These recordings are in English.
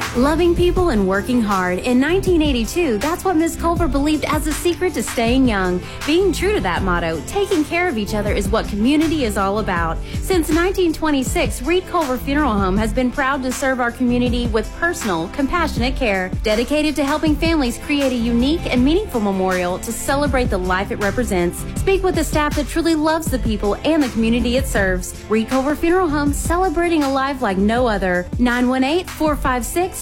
Loving people and working hard. In 1982, that's what Ms. Culver believed as the secret to staying young. Being true to that motto, taking care of each other is what community is all about. Since 1926, Reed Culver Funeral Home has been proud to serve our community with personal, compassionate care, dedicated to helping families create a unique and meaningful memorial to celebrate the life it represents. Speak with the staff that truly loves the people and the community it serves. Reed Culver Funeral Home, celebrating a life like no other. 918-456-2551.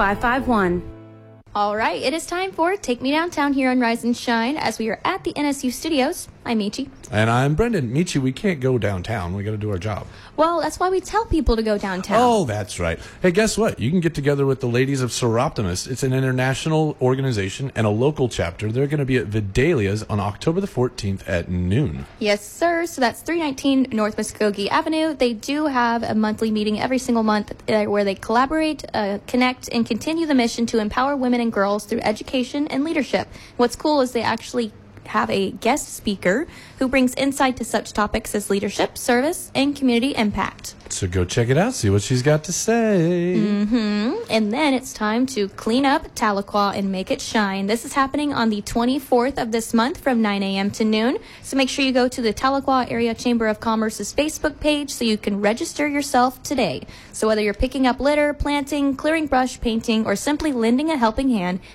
All right, it is time for Take Me Downtown here on Rise and Shine as we are at the NSU studios. I'm Michi. And I'm Brendan. Michi, we can't go downtown. We got to do our job. Well, that's why we tell people to go downtown. Oh, that's right. Hey, guess what? You can get together with the ladies of Soroptimist. It's an international organization and a local chapter. They're going to be at Vidalia's on October the 14th at noon. Yes, sir. So that's 319 North Muskogee Avenue. They do have a monthly meeting every single month where they collaborate, connect, and continue the mission to empower women and girls through education and leadership. What's cool is they actually have a guest speaker who brings insight to such topics as leadership, service, and community impact. So go check it out, see what she's got to say. And then it's time to clean up Tahlequah and make it shine. This is happening on the 24th of this month from 9 a.m. to noon. So make sure you go to the Tahlequah Area Chamber of Commerce's Facebook page so you can register yourself today. So whether you're picking up litter, planting, clearing brush, painting, or simply lending a helping hand,